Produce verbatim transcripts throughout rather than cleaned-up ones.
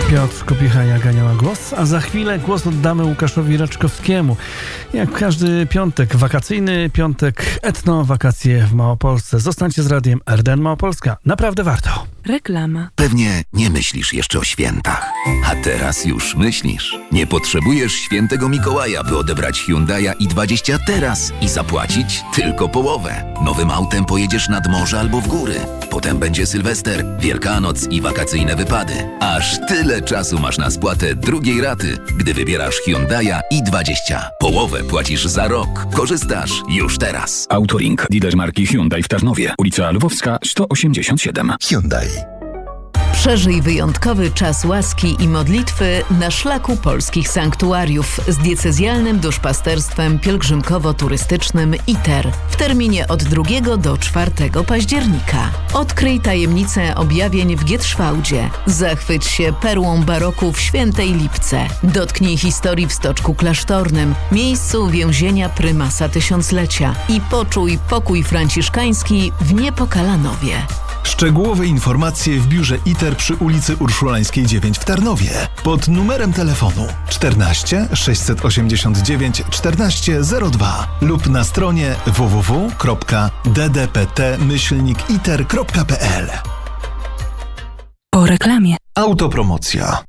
Piotr Kopicha i Agania głos, a za chwilę głos oddamy Łukaszowi Raczkowskiemu. Jak każdy piątek, wakacyjny piątek, etno-wakacje w Małopolsce. Zostańcie z radiem R D N Małopolska. Naprawdę warto. Reklama. Pewnie nie myślisz jeszcze o świętach, a teraz już myślisz. Nie potrzebujesz świętego Mikołaja, by odebrać Hyundai'a i dwadzieścia teraz i zapłacić tylko połowę. Nowym autem pojedziesz nad morze albo w góry. Potem będzie Sylwester, Wielkanoc i wakacyjne wypady. Aż tyle czasu masz na spłatę drugiej raty, gdy wybierasz Hyundai'a i dwadzieścia. Połowę płacisz za rok. Korzystasz już teraz. Autolink, dealer marki Hyundai w Tarnowie, ulica Lwowska sto osiemdziesiąt siedem. Hyundai. Przeżyj wyjątkowy czas łaski i modlitwy na szlaku polskich sanktuariów z diecezjalnym duszpasterstwem pielgrzymkowo-turystycznym I T E R w terminie od drugiego do czwartego października. Odkryj tajemnicę objawień w Gietrzwałdzie. Zachwyć się perłą baroku w Świętej Lipce. Dotknij historii w Stoczku Klasztornym, miejscu więzienia prymasa tysiąclecia i poczuj pokój franciszkański w Niepokalanowie. Szczegółowe informacje w biurze I T E R przy ulicy Urszulańskiej dziewięć w Tarnowie pod numerem telefonu czternaście sześćset osiemdziesiąt dziewięć czternaście zero dwa lub na stronie w w w kropka d d p t myślnik i t e r kropka p l. Po reklamie. Autopromocja.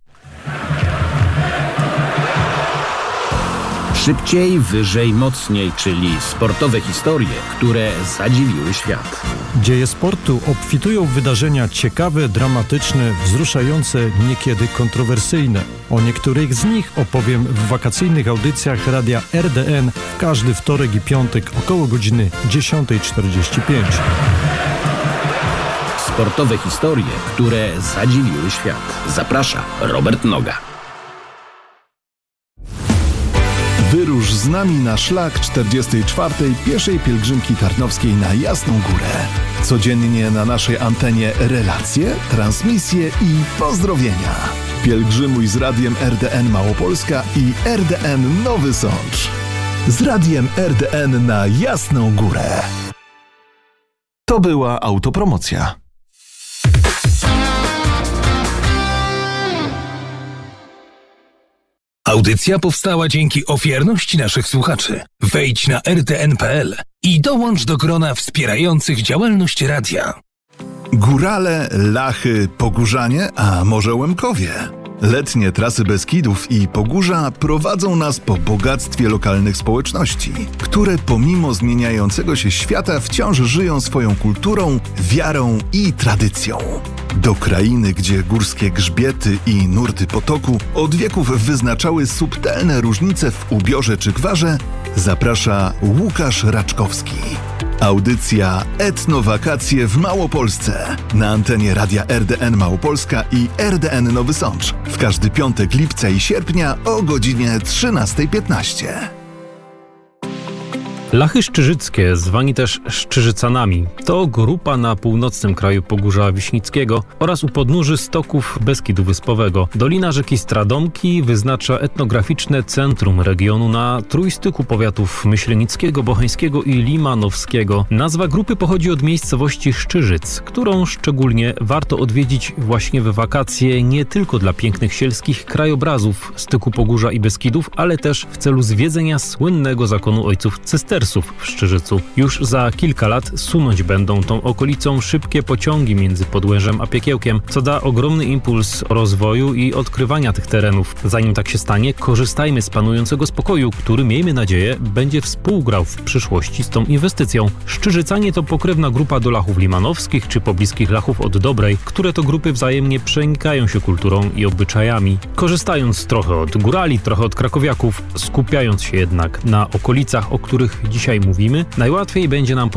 Szybciej, wyżej, mocniej, czyli sportowe historie, które zadziwiły świat. Dzieje sportu obfitują w wydarzenia ciekawe, dramatyczne, wzruszające, niekiedy kontrowersyjne. O niektórych z nich opowiem w wakacyjnych audycjach Radia R D N w każdy wtorek i piątek około godziny dziesiąta czterdzieści pięć. Sportowe historie, które zadziwiły świat. Zaprasza Robert Noga. Wyrusz z nami na szlak czterdziestej czwartej pieszej pielgrzymki tarnowskiej na Jasną Górę. Codziennie na naszej antenie relacje, transmisje i pozdrowienia. Pielgrzymuj z radiem R D N Małopolska i R D N Nowy Sącz. Z radiem R D N na Jasną Górę. To była autopromocja. Audycja powstała dzięki ofiarności naszych słuchaczy. Wejdź na r d n kropka p l i dołącz do grona wspierających działalność radia. Górale, Lachy, Pogórzanie, a może Łemkowie? Letnie trasy Beskidów i Pogórza prowadzą nas po bogactwie lokalnych społeczności, które pomimo zmieniającego się świata wciąż żyją swoją kulturą, wiarą i tradycją. Do krainy, gdzie górskie grzbiety i nurty potoku od wieków wyznaczały subtelne różnice w ubiorze czy gwarze, zaprasza Łukasz Raczkowski. Audycja Etno-wakacje w Małopolsce na antenie Radia R D N Małopolska i R D N Nowy Sącz w każdy piątek lipca i sierpnia o godzinie trzynasta piętnaście. Lachy Szczyżyckie, zwani też Szczyżycanami, to grupa na północnym kraju Pogórza Wiśnickiego oraz u podnóży stoków Beskidu Wyspowego. Dolina rzeki Stradomki wyznacza etnograficzne centrum regionu na trójstyku powiatów myślenickiego, bocheńskiego i limanowskiego. Nazwa grupy pochodzi od miejscowości Szczyżyc, którą szczególnie warto odwiedzić właśnie we wakacje nie tylko dla pięknych sielskich krajobrazów styku Pogórza i Beskidów, ale też w celu zwiedzenia słynnego zakonu ojców cystersów w Szczyżycu. Już za kilka lat sunąć będą tą okolicą szybkie pociągi między Podłężem a Piekiełkiem, co da ogromny impuls rozwoju i odkrywania tych terenów. Zanim tak się stanie, korzystajmy z panującego spokoju, który, miejmy nadzieję, będzie współgrał w przyszłości z tą inwestycją. Szczyżycanie to pokrewna grupa do Lachów Limanowskich czy pobliskich Lachów od Dobrej, które to grupy wzajemnie przenikają się kulturą i obyczajami. Korzystając trochę od górali, trochę od krakowiaków, skupiając się jednak na okolicach, o których dzisiaj mówimy, najłatwiej będzie nam